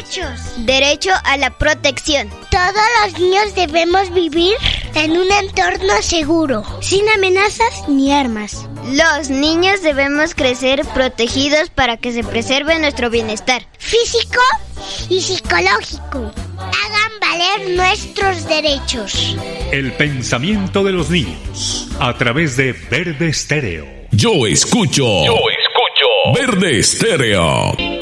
derechos. Derecho a la protección. Todos los niños debemos vivir en un entorno seguro, sin amenazas ni armas. Los niños debemos crecer protegidos para que se preserve nuestro bienestar físico y psicológico. Hagan valer nuestros derechos. El pensamiento de los niños a través de Verde Estéreo. Yo escucho Verde Estéreo.